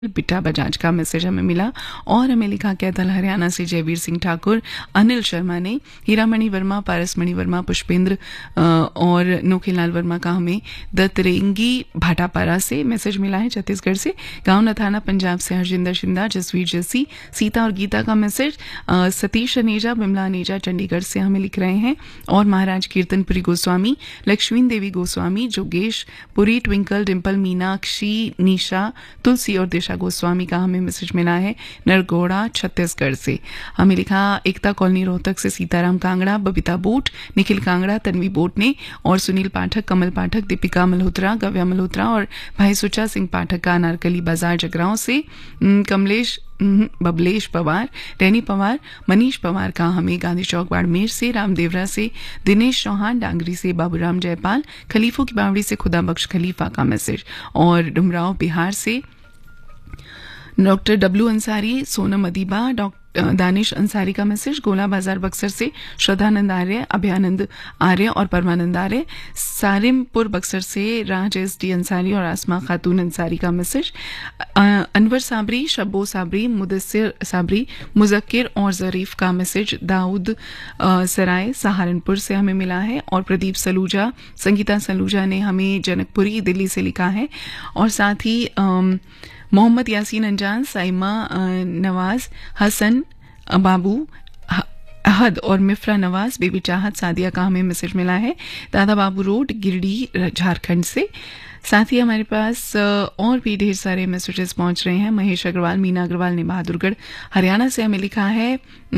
बिट्टा बजाज का मैसेज हमें मिला और हमें लिखा कैथल हरियाणा से जयवीर सिंह ठाकुर, अनिल शर्मा ने, हीरामणि वर्मा, पारसमणि वर्मा, पुष्पेंद्र और नोखीलाल वर्मा का हमें दतरेंगी भाटापारा से मैसेज मिला है छत्तीसगढ़ से। गांव नथाना पंजाब से हरजिंदर शिंदा, जसवीर जसी, सीता और गीता का मैसेज। सतीश अनेजा, बिमला अनेजा चंडीगढ़ से हमें लिख रहे हैं और महाराज कीर्तनपुरी गोस्वामी, लक्ष्मीन देवी गोस्वामी, जोगेश पुरी, ट्विंकल, डिम्पल, मीनाक्षी, निशा, तुलसी और दिशा गोस्वामी का हमें मैसेज मिला है नरगोड़ा छत्तीसगढ़ से। हमें लिखा एकता कॉलोनी रोहतक से सीताराम कांगड़ा, बबीता बोट, निखिल कांगड़ा, तन्वी बोट ने और सुनील पाठक, कमल पाठक, दीपिका मल्होत्रा, गव्या मल्होत्रा और भाई सुचा सिंह पाठक का अनारकली बाजार जगरांव से। कमलेश बबलेश पवार, रैनी पवार, मनीष पवार का हमें गांधी चौक बाड़मेर से, रामदेवरा से दिनेश चौहान, डांगरी से बाबूराम जयपाल, खलीफों की बावड़ी से खुदा बख्श खलीफा का मैसेज और डुमराव बिहार से डॉक्टर डब्ल्यू अंसारी, सोनम अदीबा, दानिश अंसारी का मैसेज। गोला बाजार बक्सर से श्रद्धानंद आर्य, अभयानंद आर्य और परमानंद आर्य, सारिमपुर बक्सर से राज एस डी अंसारी और आसमा खातून अंसारी का मैसेज। अनवर साबरी, शब्बो साबरी, मुदस्सिर साबरी, मुजक्किर और जरीफ का मैसेज दाऊद सराय सहारनपुर से हमें मिला है और प्रदीप सलूजा, संगीता सलूजा ने हमें जनकपुरी दिल्ली से लिखा है और साथ ही मोहम्मद यासीन अंजान, साइमा नवाज, हसन बाबू अहद और मिफ्रा नवाज, बेबी चाहत, सादिया का हमें मैसेज मिला है दादा बाबू रोड, गिरडी, झारखंड से। साथ ही हमारे पास और भी ढेर सारे मैसेजेस पहुंच रहे हैं। महेश अग्रवाल, मीना अग्रवाल ने बहादुरगढ़ हरियाणा से हमें लिखा है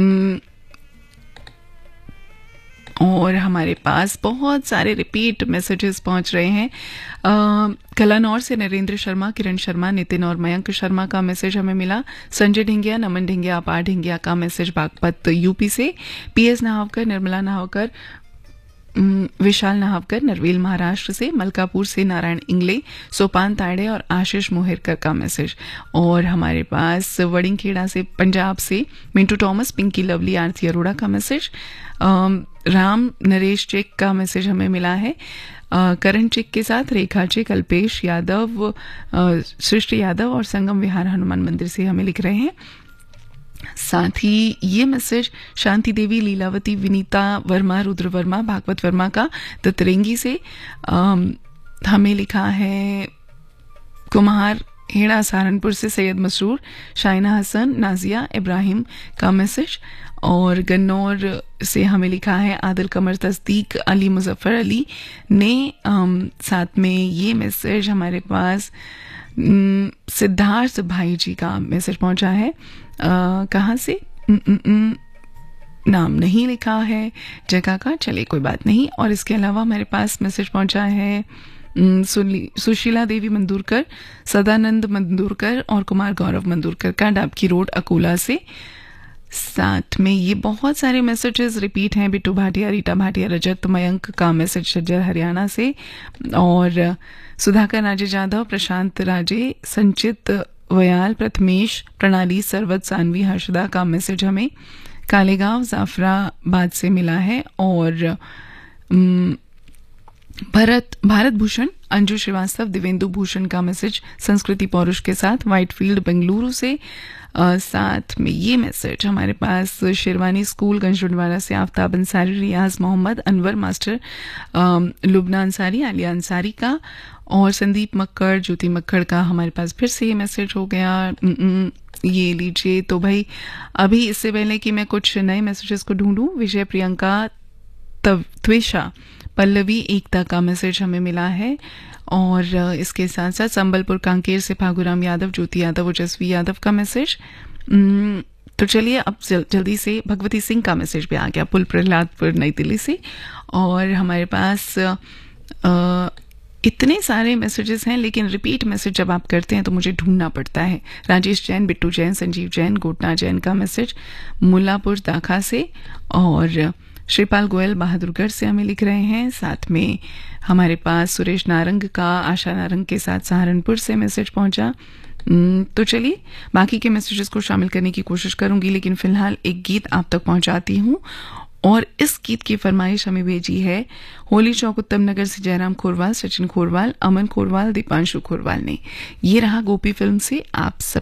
और हमारे पास बहुत सारे रिपीट मैसेजेस पहुंच रहे हैं। कलानौर से नरेंद्र शर्मा, किरण शर्मा, नितिन और मयंक शर्मा का मैसेज हमें मिला। संजय ढिंगिया, नमन ढिंगिया, अपार ढिंगिया का मैसेज बागपत यूपी से। पीएस नहावकर, निर्मला नहावकर, विशाल नहावकर, नरवेल महाराष्ट्र से। मलकापुर से नारायण इंगले, सोपान ताड़े और आशीष मोहिरकर का मैसेज और हमारे पास वड़िंगखेड़ा से पंजाब से मिंटू टॉमस, पिंकी लवली, आरती अरोड़ा का मैसेज। राम नरेश चेक का मैसेज हमें मिला है करण चेक के साथ, रेखा चेक, अल्पेश यादव, सृष्टि यादव और संगम विहार हनुमान मंदिर से हमें लिख रहे हैं। साथ ही ये मैसेज शांति देवी, लीलावती, विनीता वर्मा, रुद्र वर्मा, भागवत वर्मा का दतरेंगी से हमें लिखा है। कुम्हार हेड़ा सहारनपुर से सैयद मसरूर, शाइना हसन, नाजिया इब्राहिम का मैसेज और गन्नौर से हमें लिखा है आदिल कमर, तस्दीक, अली मुजफ्फर अली ने। साथ में ये मैसेज हमारे पास सिद्धार्थ भाई जी का मैसेज पहुंचा है। कहाँ से नाम नहीं लिखा है जगह का, चले कोई बात नहीं। और इसके अलावा हमारे पास मैसेज पहुंचा है सुशीला देवी मंदूरकर, सदानंद मंदूरकर और कुमार गौरव मंदूरकर का डाबकी रोड अकोला से। साथ में ये बहुत सारे मैसेजेस रिपीट हैं। बिट्टू भाटिया, रीटा भाटिया, रजत मयंक का मैसेज शज्जर हरियाणा से और सुधाकर राजे जाधव, प्रशांत राजे, संचित वयाल, प्रथमेश, प्रणाली, सरवत सानवी, हर्षदा का मैसेज हमें कालेगांव जाफराबाद से मिला है और भारत भूषण, अंजू श्रीवास्तव, दिवेंदु भूषण का मैसेज संस्कृति पौरुष के साथ व्हाइटफील्ड बेंगलुरु से। साथ में ये मैसेज हमारे पास शेरवानी स्कूल गंजडवाला से आफ्ताब अंसारी, रियाज मोहम्मद, अनवर मास्टर, लुबना अंसारी, आलिया अंसारी का और संदीप मक्कड़, ज्योति मक्कड़ का हमारे पास फिर से ये मैसेज हो गया। ये लीजिए। तो भाई अभी इससे पहले कि मैं कुछ नए मैसेजेस को ढूंढूं, विजय, प्रियंका, त्विषा, पल्लवी, एकता का मैसेज हमें मिला है और इसके साथ साथ संबलपुर कांकेर से फागुराम यादव, ज्योति यादव, ओजस्वी यादव का मैसेज। तो चलिए अब जल्दी से भगवती सिंह का मैसेज भी आ गया, पुल प्रहलादपुर नई दिल्ली से। और हमारे पास इतने सारे मैसेजेस हैं लेकिन रिपीट मैसेज जब आप करते हैं तो मुझे ढूंढना पड़ता है। राजेश जैन, बिट्टू जैन, संजीव जैन, गोटना जैन का मैसेज मुल्लापुर दाखा से और श्रीपाल गोयल बहादुरगढ़ से हमें लिख रहे हैं। साथ में हमारे पास सुरेश नारंग का आशा नारंग के साथ सहारनपुर से मैसेज पहुंचा। तो चलिए बाकी के मैसेजेस को शामिल करने की कोशिश करूंगी लेकिन फिलहाल एक गीत आप तक पहुंचाती हूं और इस गीत की फरमाइश हमें भेजी है होली चौक उत्तम नगर से जयराम खोरवाल, सचिन खोरवाल, अमन खोरवाल, दीपांशु खोरवाल ने। ये रहा गोपी फिल्म से आप सब